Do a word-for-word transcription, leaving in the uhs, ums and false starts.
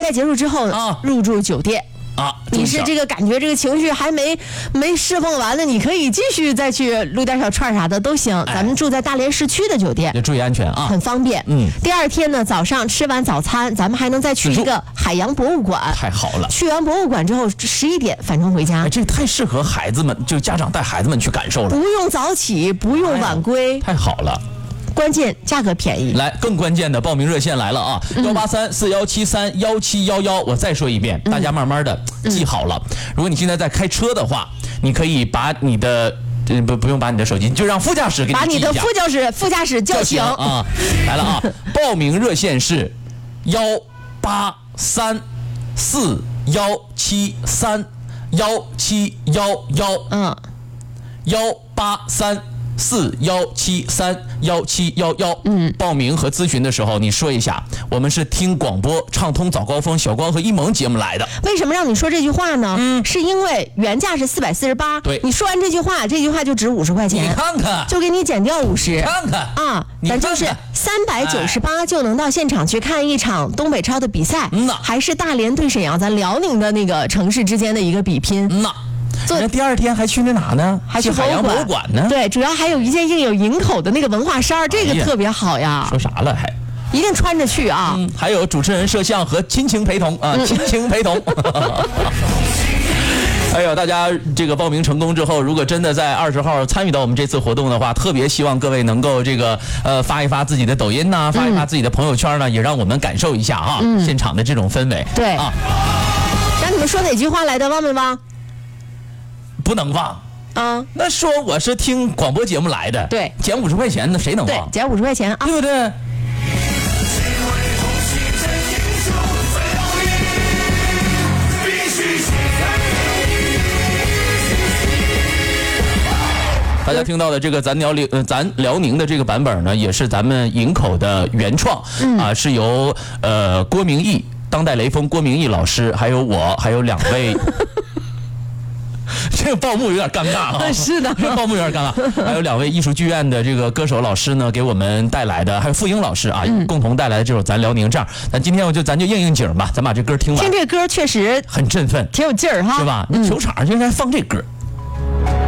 赛结束之后、啊、入住酒店。 啊， 你是这个感觉这个情绪还没没释放完了，你可以继续再去撸点小串啥的都行。哎、咱们住在大连市区的酒店， 也注意安全啊， 很方便。嗯，第二天呢，早上吃完早餐，咱们还能再去一个海洋博物馆。 太好了！ 去完博物馆之后，十一点返程回家。 哎，这太适合孩子们，就家长带孩子们去感受了。 不用早起，不用晚归， 哎、太好了。 关键价格便宜。 来，更关键的报名热线来了啊！幺八三四幺七三幺七幺幺，我再说一遍，大家慢慢的记好了。嗯、如果你现在在开车的话，你可以把你的呃不不用把你的手机，就让副驾驶给你记一下。 把你的副驾驶副驾驶叫醒啊！来了啊！报名热线是幺八三四幺七三幺七幺幺，嗯，幺八三。四幺七三幺七幺幺，嗯，报名和咨询的时候，你说一下，我们是听广播畅通早高峰小光和一萌节目来的。 为什么让你说这句话呢？嗯，是因为原价是四百四十八， 对， 你说完这句话，这句话就值五十块钱。 你看看， 就给你减掉五十。 看看啊，咱就是三百九十八就能到现场去看一场东北超的比赛，嗯呐，还是大连对沈阳，咱辽宁的那个城市之间的一个比拼， 嗯呐。那第二天还去那哪呢？ 还去海洋博物馆呢？ 对，主要还有一件印有营口的那个文化衫，这个特别好呀。 说啥了还？ 一定穿着去啊！ 嗯，还有主持人摄像和亲情陪同啊，嗯、亲情陪同。哎呦，大家这个报名成功之后，如果真的在二十号参与到我们这次活动的话，特别希望各位能够这个呃发一发自己的抖音呐、啊，发一发自己的朋友圈呢、啊，嗯、也让我们感受一下啊、嗯、现场的这种氛围。 对啊， 让你们说哪句话来的，忘没忘？ 不能忘啊！ 那说我是听广播节目来的， 对， 减五十块钱，那谁能忘？ 对，减五十块钱啊， 对不对？大家听到的这个咱辽宁呃咱辽宁的这个版本呢，也是咱们营口的原创，嗯、啊，是由呃郭明义当代雷锋郭明义老师，还有我，还有两位。这个报幕有点尴尬啊！ 是的， 这个报幕有点尴尬。还有两位艺术剧院的这个歌手老师呢，给我们带来的，还有傅英老师啊，嗯、共同带来的这首《咱辽宁账》。咱今天我就咱就应应景吧，咱把这歌听完。 听这歌确实很振奋， 挺有劲儿哈， 是吧？嗯、球场就应该放这歌。